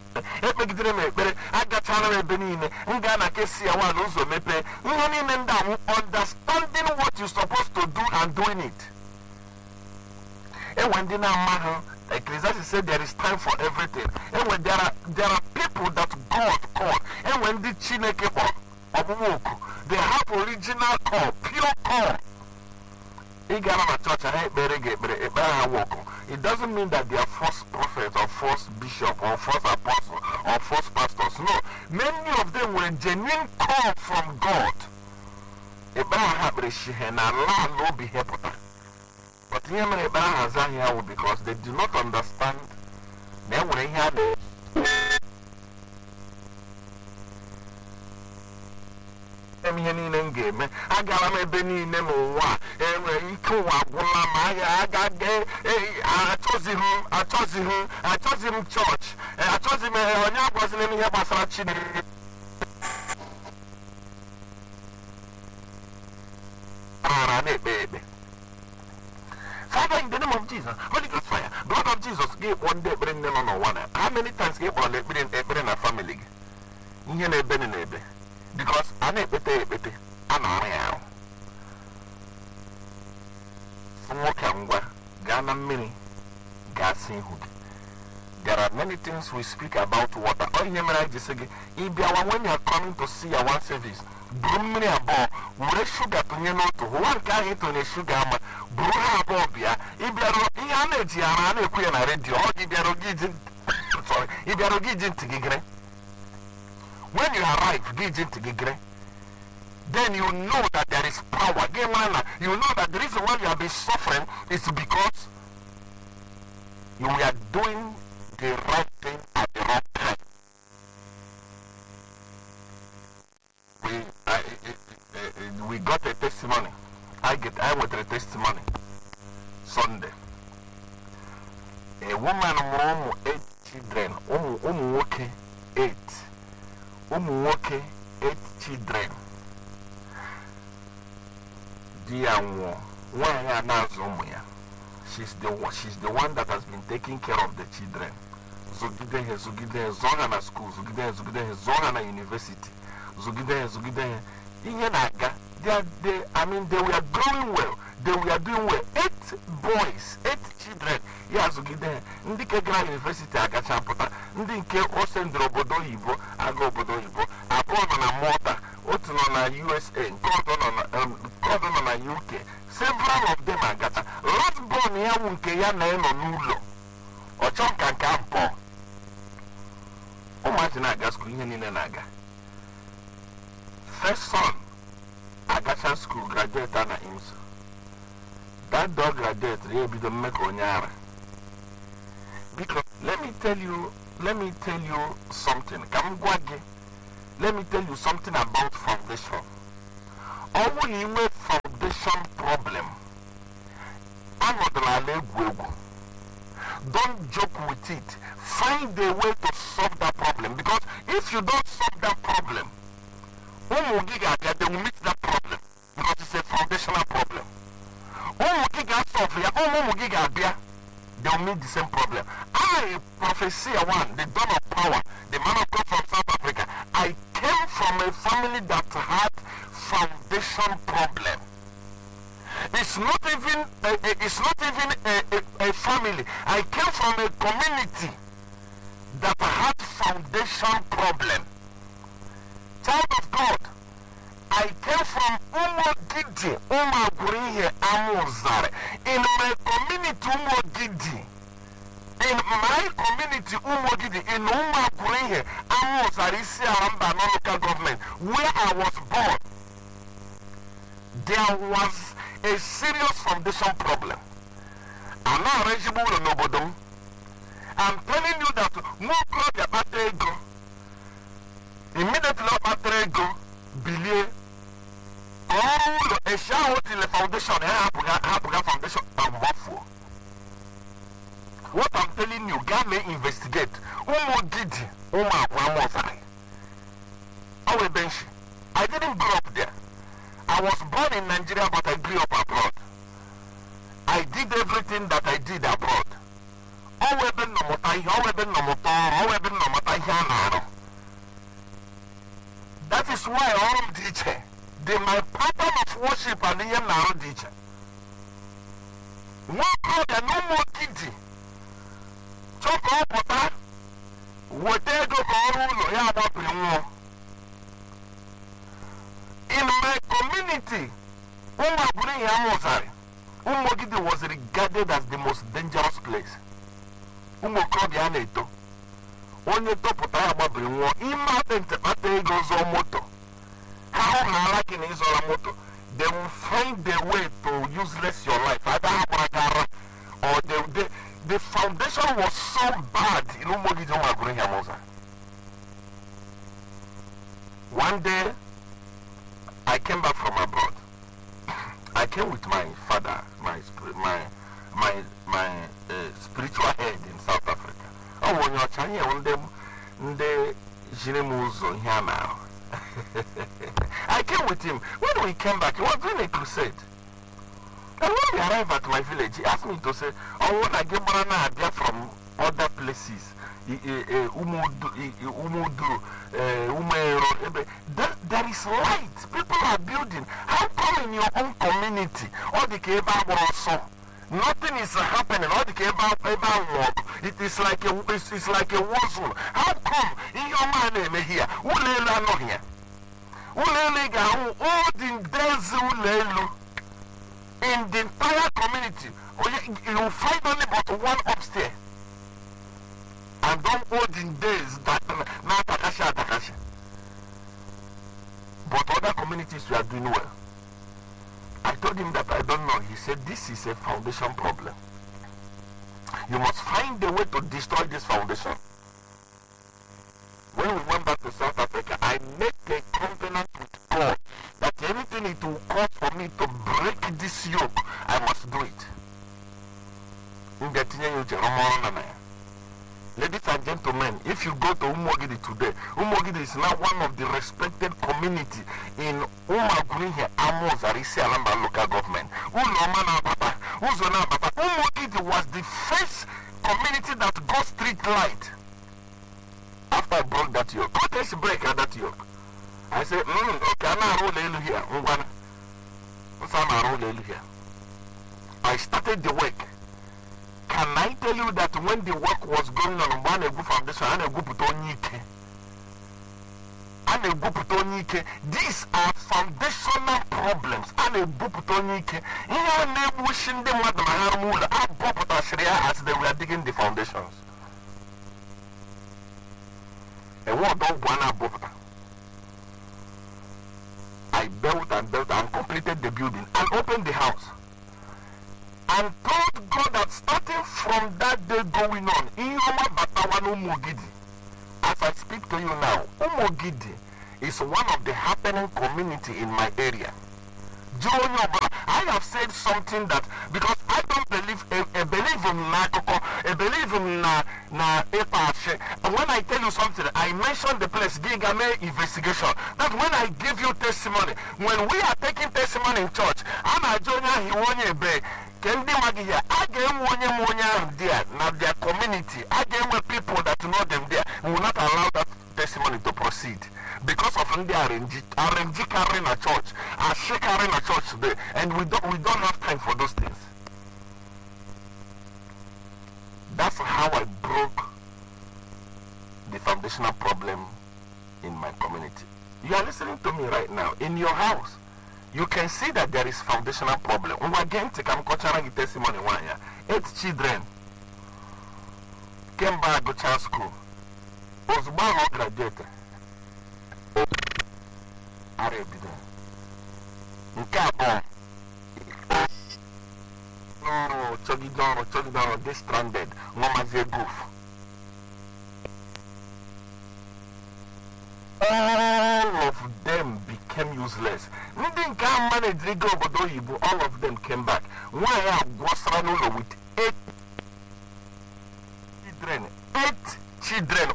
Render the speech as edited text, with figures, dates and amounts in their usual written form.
ekpegidere m ekpere agachara m ebe niile m gaa na kesi ya nwaanyị ụzọ mepee ihe niile ndị ahụ understanding what you're supposed to do and doing it. And when they now Ecclesiastes said there is time for everything. And when there are people that God called, and when the Chineke they have original call, pure call. It doesn't mean that they are false prophets or false bishop or false apostle or false pastors. No, many of them were genuine call from God. But because they do not understand. Then when they have I got a Benny Nemo, I chose him church, I chose him when I was in here. Baby. Father, in the name of Jesus, Holy Ghost fire, blood of Jesus, gave one day bring them on one. How many times gave one day bring a family? Because I never pay, I'm now. Ghana mini, gassing hood. There are many things we speak about water. Oh, when you are coming to see our one service, bring me a ball, we sugar to you know to one guy into the sugar. Brubia, if you are energy, I'm a queen already, or if you are if you are getting to Gigre. When you arrive, getting to Gigre, then you know that there is power. You know that the reason why you have been suffering is because you are doing the right thing at the wrong time. We got a testimony. I went to a testimony Sunday. A woman mom 8 children. Working 8. Working 8 children. She's the one that has been taking care of the children. Zugide Zongana school, Zugide Zongana university, Zugide Inyenaga. They were growing well. They were doing well. 8 boys, 8 children. Yes, Ndike Grand University Agachampota, Ndike Osendro Bodo Ivo, Ago Bodo Ivo, Abon on Malta, Oton on USA, Gordon on UK. Several of them are Gata. Last born here, Unkeya Nano Nulo, or Chonkan Campo. Oh, Martinaga school in Naga. First son. Agacha school graduate na IMSA. That dog graduate really be the Mekonyara. Because let me tell you something. Let me tell you something about foundation. Only in a foundation problem. Don't joke with it. Find a way to solve that problem. Because if you don't solve that problem, they will meet that problem because it's a foundational problem. They will meet the same problem. I, Prophecy One, the dawn of power, the man of God from South Africa, I came from a family that had foundation problem. It's not even a family. I came from a community that had foundation problem. Child of God, I came from Umogidi, Umagurihe, Amuzare. In my community, Umogidi. In my community, Umogidi, in Umagurihe, Amuzare, Siaramba, non-local government, where I was born, there was a serious foundation problem. I'm not eligible in Nobodom. I'm telling you that more God about ego. Immediately after ego, believe all a shout in the foundation, foundation and waffle. What I'm telling you, God may investigate. I didn't grow up there. I was born in Nigeria, but I grew up abroad. I did everything that I did abroad. That is why all teacher, my pattern of worship and the narrow teacher. One brother, no more kitty. Chop up water. Whatever go in my community, Umogidi was regarded as the most dangerous place. Umokobianeto. Onye topụta agbabiri nwụọ ime atentepata ego zụọ moto. How halaki na ịzọrọ moto? They will find a way to useless your life. Or the foundation was so bad in Umogidi Umagurihiamoza. One day, I came back from abroad. I came with my father, my spiritual head in South Africa. Oh, when you're Chinese, one day, here now. I came with him. When we came back, he was doing a crusade. And when we arrived at my village, he asked me to say, "Oh, when I get banana from other places, there is light. People are building. How come in your own community, all the Keba also, nothing is happening? All the Keba work. It is like a war zone. How come in your man here? Ulela no here. Ulela ga all the days ulelu in the entire community. You will find only but one upstairs. And don't hold in days that na Takasha. But other communities were doing well. I told him that I don't know. He said, this is a foundation problem. You must find a way to destroy this foundation. When we went back to South Africa, I made a covenant with God that anything it will cost for me to break this yoke, I must do it. Ladies and gentlemen, if you go to Umogidi today, Umogidi is now one of the respected community in Umagurihe, Amos, Arisi, Alamba local government. Umogidi was the first community that got street light after I broke that yoke. What else break at that yoke? I said, okay, I started the work. Can I tell you that when the work was going on, one a good foundation and a good putonike, these are foundational problems. And a good putonike, your name wishing them what the Mahamula as they were digging the foundations. A word of one above. I built and completed the building and opened the house. And told God that starting from that day going on, in Yoma Batawan Umogidi, as I speak to you now, Umogidi is one of the happening community in my area. I have said something that, because I don't believe in Nakoko, I believe in na Epache. When I tell you something, I mention the place, Gigame investigation. That when I give you testimony, when we are taking testimony in church, I'm a junior, he won't be. Kendi Magia, I gave there, now their community, I gave people that know them there, and will not allow that testimony to proceed. Because of the RNG carrying a church, Ashe carrying a church today, and we don't have time for those things. That's how I broke the foundational problem in my community. You are listening to me right now. In your house, you can see that there is foundational problem. We again take a testimony 1 year. 8 children came back to child school. Was born or graduated. No, Chogidoro, they stranded. Mama's goof. All of them became useless. All of them came back. Why was with 8 children? 8 children